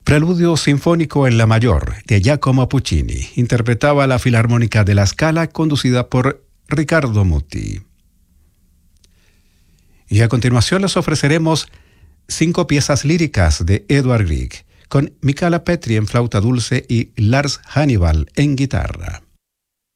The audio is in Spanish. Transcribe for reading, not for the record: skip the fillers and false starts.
Preludio Sinfónico en la Mayor, de Giacomo Puccini. Interpretaba la Filarmónica de La Scala, conducida por Riccardo Muti. Y a continuación les ofreceremos 5 piezas líricas de Edvard Grieg, con Michala Petri en flauta dulce y Lars Hannibal en guitarra.